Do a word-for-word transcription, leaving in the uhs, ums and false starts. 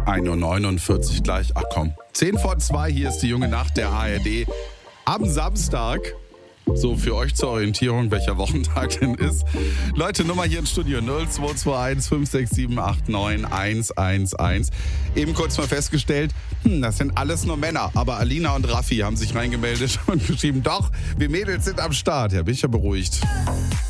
ein Uhr neunundvierzig gleich. Ach komm. zehn vor zwei, hier ist die junge Nacht der A R D. Am Samstag, so für euch zur Orientierung, welcher Wochentag denn ist. Leute, Nummer hier im Studio null zwei zwei eins fünf sechs sieben acht neun eins eins eins. Eben kurz mal festgestellt, hm, das sind alles nur Männer. Aber Alina und Raffi haben sich reingemeldet und geschrieben, doch, wir Mädels sind am Start. Ja, bin ich ja beruhigt.